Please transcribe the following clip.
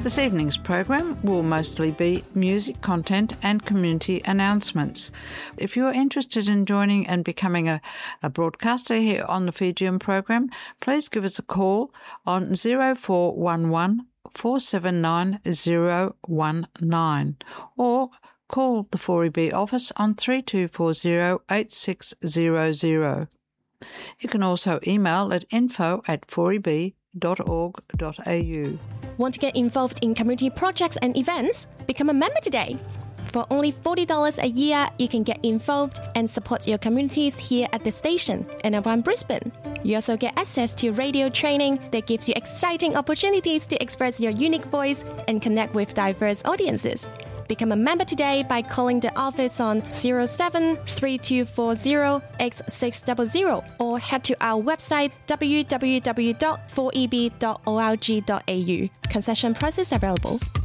This evening's program will mostly be music content and community announcements. If you are interested in joining and becoming a broadcaster here on the Fijian program, please give us a call on 0411 479 019 or call the 4EB office on 3240 8600. You can also email at info@4eb.org.au. Want to get involved in community projects and events? Become a member today. For only $40 a year, you can get involved and support your communities here at the station and around Brisbane. You also get access to radio training that gives you exciting opportunities to express your unique voice and connect with diverse audiences. Become a member today by calling the office on 0732408600 or head to our website www.4eb.org.au. Concession prices available.